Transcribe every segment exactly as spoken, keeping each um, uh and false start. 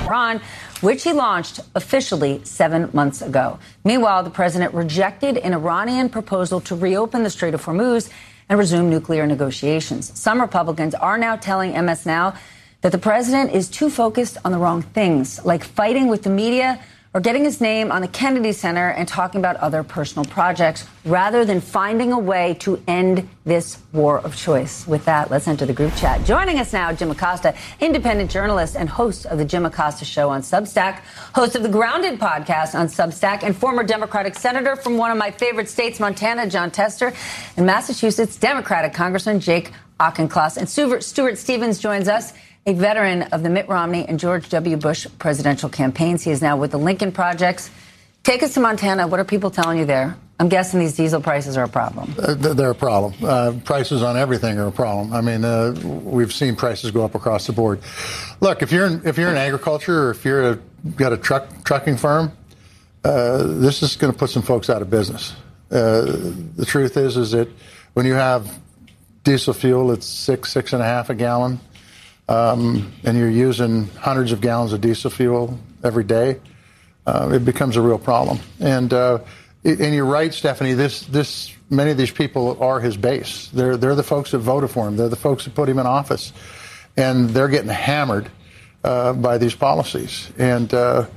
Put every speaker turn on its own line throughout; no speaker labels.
Iran, which he launched officially seven months ago. Meanwhile, the president rejected an Iranian proposal to reopen the Strait of Hormuz and resume nuclear negotiations. Some Republicans are now telling M S Now that the president is too focused on the wrong things, like fighting with the media or getting his name on the Kennedy Center and talking about other personal projects, rather than finding a way to end this war of choice. With that, let's enter the group chat. Joining us now, Jim Acosta, independent journalist and host of the Jim Acosta Show on Substack, host of the Grounded podcast on Substack, and former Democratic senator from one of my favorite states, Montana, Jon Tester, and Massachusetts Democratic Congressman Jake Auchincloss. And Stuart Stevens joins us, a veteran of the Mitt Romney and George W. Bush presidential campaigns. He is now with the Lincoln Projects. Take us to Montana. What are people telling you there? I'm guessing these diesel prices are a problem.
Uh, they're a problem. Uh, prices on everything are a problem. I mean, uh, we've seen prices go up across the board. Look, if you're in, if you're in agriculture or if you're a, got a truck trucking firm, uh, this is going to put some folks out of business. Uh, the truth is, is that when you have diesel fuel, it's six, six and a half a gallon. Um, and you're using hundreds of gallons of diesel fuel every day, uh, it becomes a real problem. And uh, and you're right, Stephanie. This this many of these people are his base. They're they're the folks that voted for him. They're the folks that put him in office, and they're getting hammered uh, by these policies. And uh,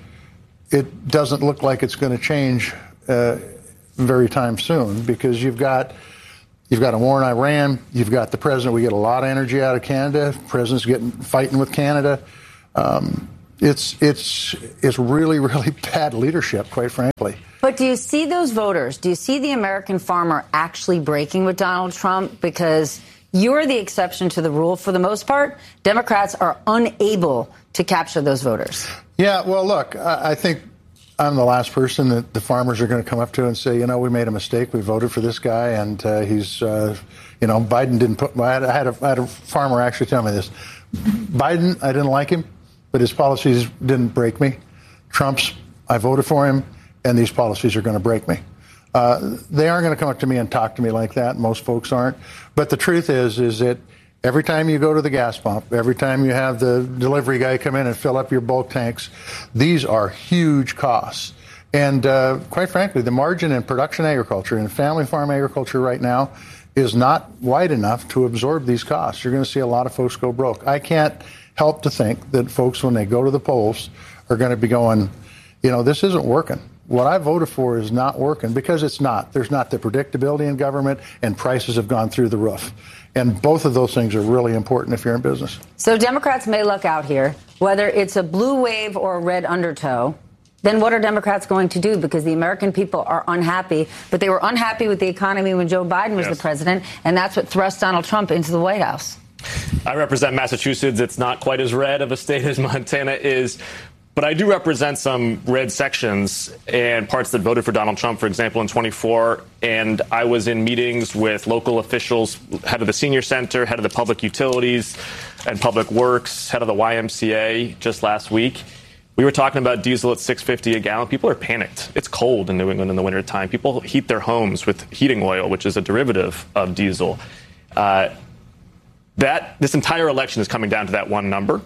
it doesn't look like it's going to change uh, very time soon, because you've got. You've got a war in Iran. You've got the president. We get a lot of energy out of Canada. The president's getting fighting with Canada. Um, it's it's it's really, really bad leadership, quite frankly.
But do you see those voters? Do you see the American farmer actually breaking with Donald Trump? Because you're the exception to the rule for the most part. Democrats are unable to capture those voters.
Yeah, well, look, I, I think I'm the last person that the farmers are going to come up to and say, you know, we made a mistake. We voted for this guy, and uh, he's, uh, you know, Biden didn't put. I had, I, had a, I had a farmer actually tell me this. Biden, I didn't like him, but his policies didn't break me. Trump's, I voted for him, and these policies are going to break me. Uh, they aren't going to come up to me and talk to me like that. Most folks aren't. But the truth is, is that every time you go to the gas pump, every time you have the delivery guy come in and fill up your bulk tanks, these are huge costs. And uh, quite frankly, the margin in production agriculture and family farm agriculture right now is not wide enough to absorb these costs. You're going to see a lot of folks go broke. I can't help to think that folks, when they go to the polls, are going to be going, you know, this isn't working. What I voted for is not working, because it's not. There's not the predictability in government, and prices have gone through the roof. And both of those things are really important if you're in business.
So Democrats may luck out here, whether it's a blue wave or a red undertow. Then what are Democrats going to do? Because the American people are unhappy, but they were unhappy with the economy when Joe Biden was yes. the president, and that's what thrust Donald Trump into the White House.
I represent Massachusetts. It's not quite as red of a state as Montana is. But I do represent some red sections and parts that voted for Donald Trump, for example, in twenty-four. And I was in meetings with local officials, head of the senior center, head of the public utilities and public works, head of the Y M C A just last week. We were talking about diesel at six fifty a gallon. People are panicked. It's cold in New England in the wintertime. People heat their homes with heating oil, which is a derivative of diesel. Uh, that this entire election is coming down to that one number.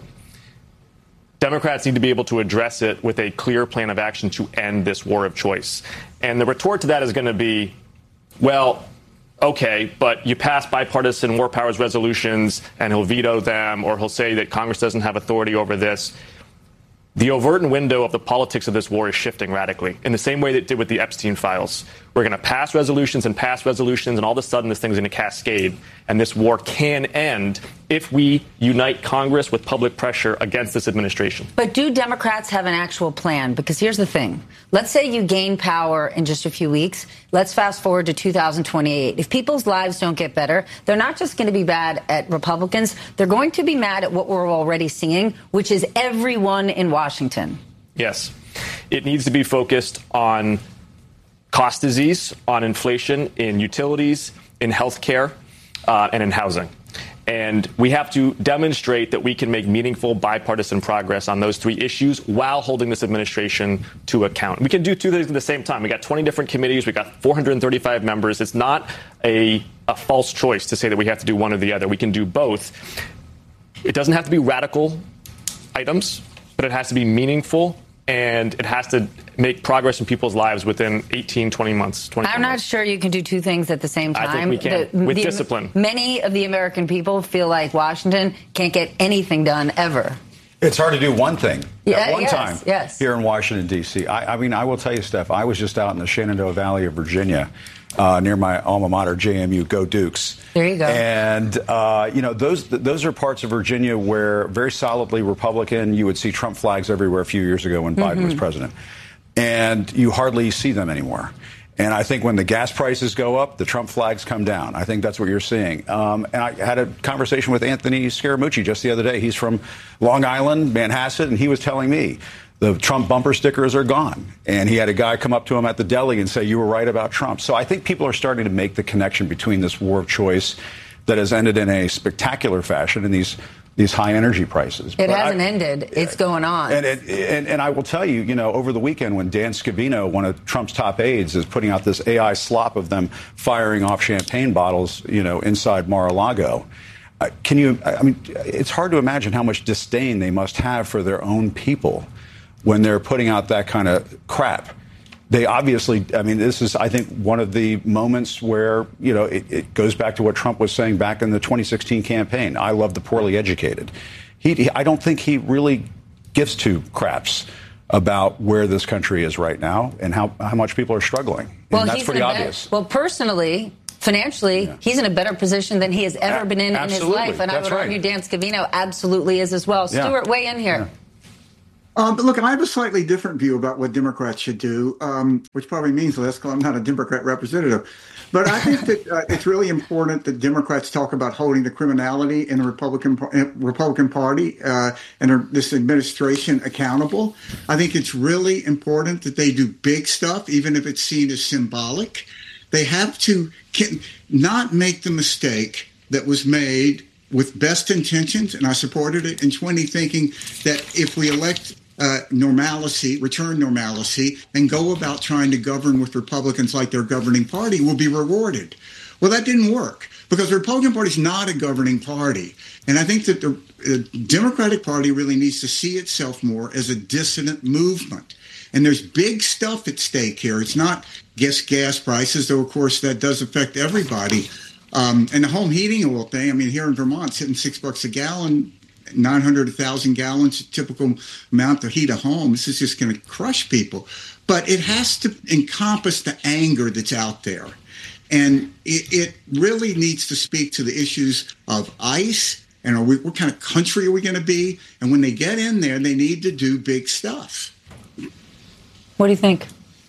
Democrats need to be able to address it with a clear plan of action to end this war of choice. And the retort to that is going to be, well, okay, but you pass bipartisan war powers resolutions and he'll veto them, or he'll say that Congress doesn't have authority over this. The overt window of the politics of this war is shifting radically in the same way that it did with the Epstein files. We're going to pass resolutions and pass resolutions, and all of a sudden this thing's going to cascade, and this war can end if we unite Congress with public pressure against this administration.
But do Democrats have an actual plan? Because here's the thing. Let's say you gain power in just a few weeks. Let's fast forward to two thousand twenty-eight. If people's lives don't get better, they're not just going to be bad at Republicans. They're going to be mad at what we're already seeing, which is everyone in Washington.
Yes. It needs to be focused on cost disease, on inflation in utilities, in health care, uh, and in housing. And we have to demonstrate that we can make meaningful bipartisan progress on those three issues while holding this administration to account. We can do two things at the same time. We got twenty different committees. We got four hundred thirty-five members. It's not a, a false choice to say that we have to do one or the other. We can do both. It doesn't have to be radical items. but it has to be meaningful, and it has to make progress in people's lives within eighteen, twenty months.
I'm not
months.
sure you can do two things at the same time.
I think we can,
the,
with
the,
discipline.
Many of the American people feel like Washington can't get anything done ever.
It's hard to do one thing
yeah,
at one
yes,
time
yes.
here in Washington, D C. I, I mean, I will tell you, Steph, I was just out in the Shenandoah Valley of Virginia, uh, near my alma mater, J M U, Go Dukes.
There you go.
And, uh, you know, those those are parts of Virginia where very solidly Republican, you would see Trump flags everywhere a few years ago when mm-hmm. Biden was president. And you hardly see them anymore. And I think when the gas prices go up, the Trump flags come down. I think that's what you're seeing. Um, and I had a conversation with Anthony Scaramucci just the other day. He's from Long Island, Manhasset, and he was telling me the Trump bumper stickers are gone. And he had a guy come up to him at the deli and say, you were right about Trump. So I think people are starting to make the connection between this war of choice that has ended in a spectacular fashion and these these high energy prices.
It
but
hasn't
I,
ended. It's going on.
And, it, and and I will tell you, you know, over the weekend when Dan Scavino, one of Trump's top aides, is putting out this A I slop of them firing off champagne bottles, you know, inside Mar-a-Lago. Uh, can you, I mean, it's hard to imagine how much disdain they must have for their own people when they're putting out that kind of crap. They obviously, I mean, this is, I think, one of the moments where, you know, it, it goes back to what Trump was saying back in the twenty sixteen campaign. I love the poorly educated. He, he, I don't think he really gives two craps about where this country is right now and how, how much people are struggling. And
well,
that's
he's
pretty
in a
obvious.
Better, well, personally, financially, yeah. he's in a better position than he has ever
a-
been in
absolutely.
in his life. And
that's
I would
right.
argue Dan Scavino absolutely is as well.
Yeah.
Stuart, weigh in here.
Yeah.
Um, but look, I have a slightly different view about what Democrats should do, um, which probably means less because I'm not a Democrat representative. But I think that uh, it's really important that Democrats talk about holding the criminality in the Republican Republican Party uh, and this administration accountable. I think it's really important that they do big stuff, even if it's seen as symbolic. They have to not make the mistake that was made with best intentions, and I supported it in twenty, thinking that if we elect uh, normalcy, return normalcy, and go about trying to govern with Republicans like their governing party, we'll be rewarded. Well, that didn't work because the Republican Party is not a governing party. And I think that the, the Democratic Party really needs to see itself more as a dissident movement. And there's big stuff at stake here. It's not just gas prices, though, of course, that does affect everybody. Um, and the home heating oil thing, I mean, here in Vermont, it's hitting six bucks a gallon, nine hundred, one thousand gallons, a typical amount to heat a home. This is just going to crush people. But it has to encompass the anger that's out there. And it, it really needs to speak to the issues of ICE and are we, what kind of country are we going to be? And when they get in there, they need to do big stuff.
What do you think?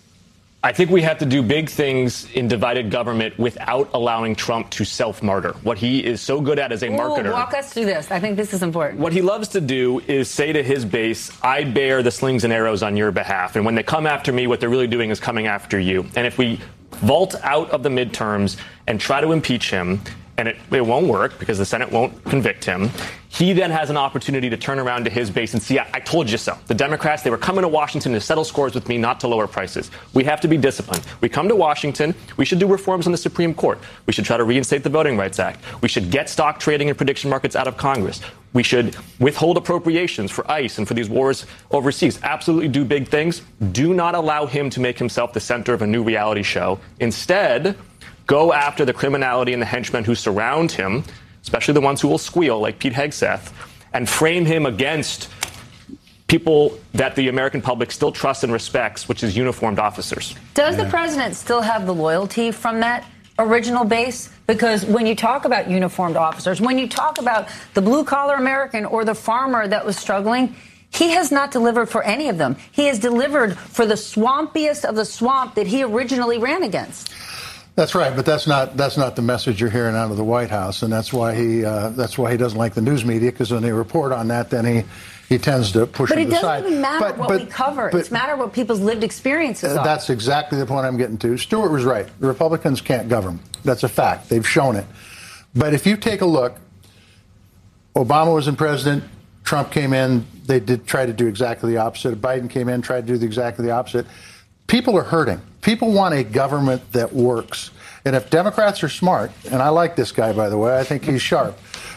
I think we have to do big things in divided government without allowing Trump to self-martyr. What he is so good at as a
Ooh,
marketer.
Walk us through this. I think this is important.
What he loves to do is say to his base, I bear the slings and arrows on your behalf. And when they come after me, what they're really doing is coming after you. And if we vault out of the midterms and try to impeach him, and it, it won't work because the Senate won't convict him, he then has an opportunity to turn around to his base and see, I, I told you so. The Democrats, they were coming to Washington to settle scores with me, not to lower prices. We have to be disciplined. We come to Washington. We should do reforms on the Supreme Court. We should try to reinstate the Voting Rights Act. We should get stock trading and prediction markets out of Congress. We should withhold appropriations for ICE and for these wars overseas. Absolutely do big things. Do not allow him to make himself the center of a new reality show. Instead, go after the criminality and the henchmen who surround him, especially the ones who will squeal, like Pete Hegseth, and frame him against people that the American public still trusts and respects, which is uniformed officers.
Does yeah. the president still have the loyalty from that original base? Because when you talk about uniformed officers, when you talk about the blue-collar American or the farmer that was struggling, he has not delivered for any of them. He has delivered for the swampiest of the swamp that he originally ran against.
That's right, but that's not that's not the message you're hearing out of the White House, and that's why he uh, that's why he doesn't like the news media, because when they report on that, then he he tends to push
but
it aside.
But it doesn't even matter
but,
what
but,
we cover;
but,
it's matter what people's lived experiences
uh,
are.
That's exactly the point I'm getting to. Stuart was right. The Republicans can't govern. That's a fact. They've shown it. But if you take a look, Obama was in president. Trump came in. They did try to do exactly the opposite. Biden came in, tried to do the exactly the opposite. People are hurting. People want a government that works. And if Democrats are smart, and I like this guy, by the way, I think he's sharp,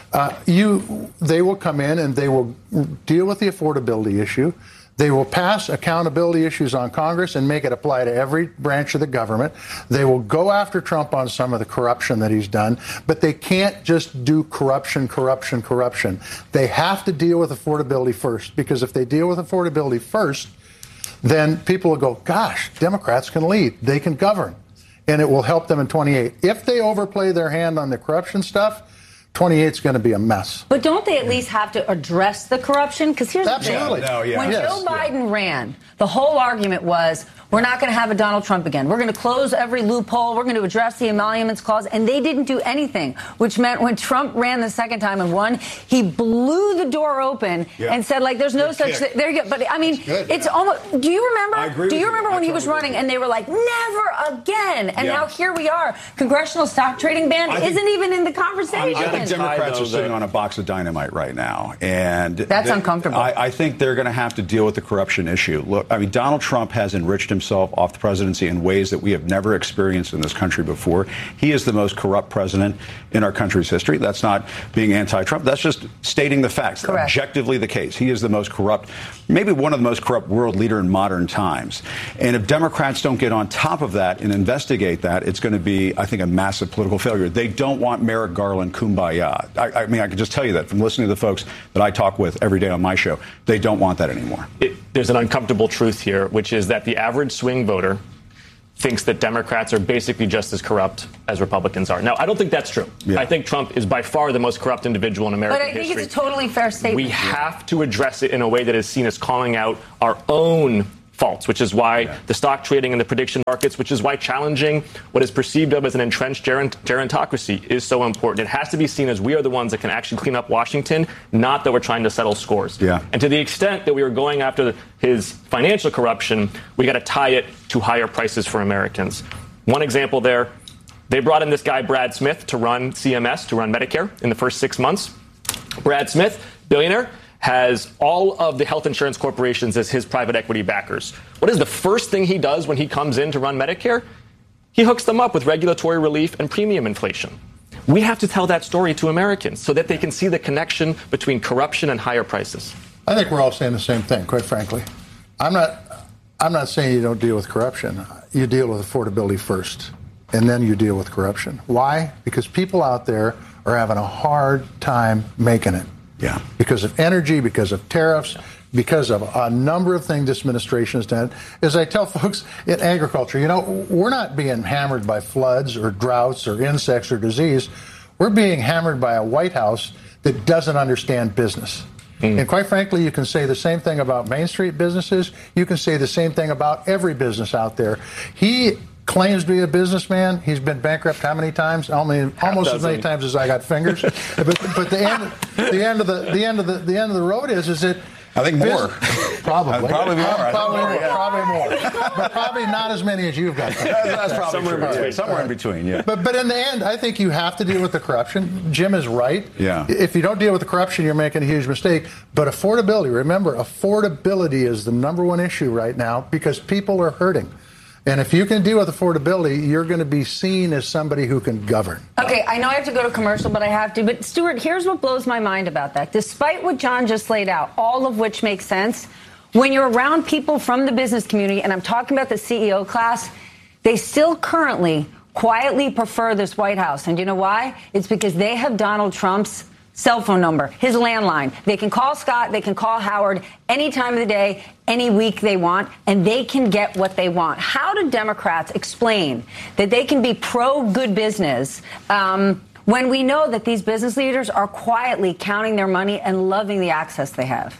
Uh, you, they will come in and they will deal with the affordability issue. They will pass accountability issues on Congress and make it apply to every branch of the government. They will go after Trump on some of the corruption that he's done, but they can't just do corruption, corruption, corruption. They have to deal with affordability first, because if they deal with affordability first, then people will go, gosh, Democrats can lead. They can govern. And it will help them in twenty-eight. If they overplay their hand on the corruption stuff, twenty-eight is going to be a mess.
But don't they at least have to address the corruption? Because here's
Absolutely.
the thing.
No, yeah.
When
Yes.
Joe Biden ran, the whole argument was, we're not going to have a Donald Trump again. We're going to close every loophole. We're going to address the emoluments clause. And they didn't do anything, which meant when Trump ran the second time and won, he blew the door open yeah. and said, like, there's no
Good
such thing. There you go. But, I mean,
good,
it's
yeah.
almost, do you remember?
I agree
do you
with
remember
you.
when
I
he was
totally
running
agree.
and they were like, never again. And
Yeah.
now here we are. Congressional stock trading ban
I think-
isn't even in the conversation.
I think Democrats
though,
are sitting
that-
on a box of dynamite right now, and
That's
they-
uncomfortable.
I, I think they're going to have to deal with the corruption issue. Look, I mean, Donald Trump has enriched himself off the presidency in ways that we have never experienced in this country before. He is the most corrupt president in our country's history. That's not being anti-Trump. That's just stating the facts.
Correct.
Objectively the case. He is the most corrupt, maybe one of the most corrupt world leader in modern times. And if Democrats don't get on top of that and investigate that, it's going to be, I think, a massive political failure. They don't want Merrick Garland kumbaya. I, I mean, I can just tell you that from listening to the folks that I talk with every day on my show. They don't want that anymore.
It, there's an uncomfortable truth here, which is that the average swing voter thinks that Democrats are basically just as corrupt as Republicans are. Now, I don't think that's true.
Yeah.
I think Trump is by far the most corrupt individual in American
But I think
history.
it's a totally fair statement.
We have to address it in a way that is seen as calling out our own faults, which is why yeah. the stock trading and the prediction markets, which is why challenging what is perceived of as an entrenched gerant- gerontocracy is so important. It has to be seen as we are the ones that can actually clean up Washington, not that we're trying to settle scores.
Yeah.
And to the extent that we are going after his financial corruption, we got to tie it to higher prices for Americans. One example there, they brought in this guy, Brad Smith, to run C M S, to run Medicare in the first six months. Brad Smith, billionaire, has all of the health insurance corporations as his private equity backers. What is the first thing he does when he comes in to run Medicare? He hooks them up with regulatory relief and premium inflation. We have to tell that story to Americans so that they can see the connection between corruption and higher prices.
I think we're all saying the same thing, quite frankly. I'm not, I'm not saying you don't deal with corruption. You deal with affordability first, and then you deal with corruption. Why? Because people out there are having a hard time making it.
Yeah.
Because of energy, because of tariffs, because of a number of things this administration has done. As I tell folks in agriculture, you know, we're not being hammered by floods or droughts or insects or disease. We're being hammered by a White House that doesn't understand business. Mm. And quite frankly, you can say the same thing about Main Street businesses. You can say the same thing about every business out there. He claims to be a businessman. He's been bankrupt how many times? Only almost as many times as I got fingers. but but the end the end of the the end of the the end of the road is is that
I think more.
Probably.
Probably more.
Uh, probably more.
Yeah.
Probably more. But probably not as many as you've got.
That's probably
Somewhere
true.
in between.
Somewhere in between, yeah.
But but in the end, I think you have to deal with the corruption. Jim is right.
Yeah.
If you don't deal with the corruption, you're making a huge mistake. But affordability, remember, affordability is the number one issue right now because people are hurting. And if you can deal with affordability, you're going to be seen as somebody who can govern.
Okay, I know I have to go to commercial, but I have to. But, Stuart, here's what blows my mind about that. Despite what John just laid out, all of which makes sense, when you're around people from the business community, and I'm talking about the C E O class, they still currently quietly prefer this White House. And you know why? It's because they have Donald Trump's cell phone number, his landline. They can call Scott, they can call Howard any time of the day, any week they want, and they can get what they want. How do Democrats explain that they can be pro-good business um, when we know that these business leaders are quietly counting their money and loving the access they have?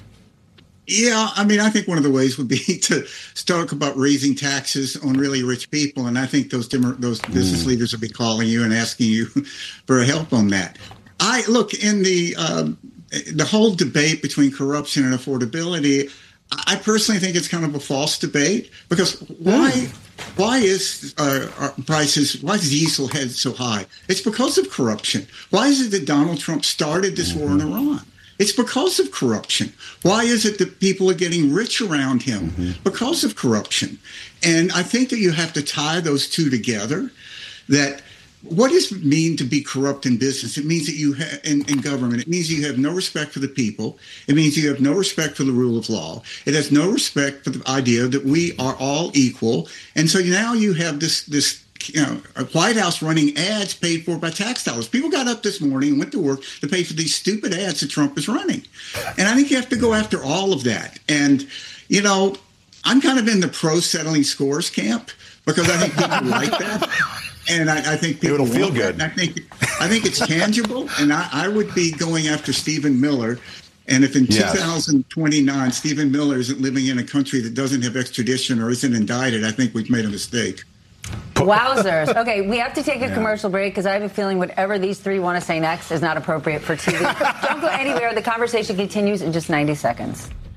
Yeah, I mean, I think one of the ways would be to talk about raising taxes on really rich people, and I think those those business mm. leaders will be calling you and asking you for help on that. I look in the uh, the whole debate between corruption and affordability. I personally think it's kind of a false debate because why mm. why is uh, our prices why is diesel head so high? It's because of corruption. Why is it that Donald Trump started this mm-hmm. war in Iran? It's because of corruption. Why is it that people are getting rich around him? Mm-hmm. Because of corruption. And I think that you have to tie those two together. That what does it mean to be corrupt in business? It means that you have in, in government. It means you have no respect for the people. It means you have no respect for the rule of law. It has no respect for the idea that we are all equal. And so now you have this this you know a White House running ads paid for by tax dollars. People got up this morning and went to work to pay for these stupid ads that Trump is running. And I think you have to go after all of that. And you know, I'm kind of in the pro settling scores camp because I think people like that. And I, I think people
it'll feel
that.
good.
And I think I think it's tangible. And I, I would be going after Stephen Miller. And if in yes. two thousand twenty-nine Stephen Miller isn't living in a country that doesn't have extradition or isn't indicted, I think we've made a mistake.
Wowzers. Okay, we have to take a yeah. commercial break because I have a feeling whatever these three want to say next is not appropriate for T V. Don't go anywhere. The conversation continues in just ninety seconds.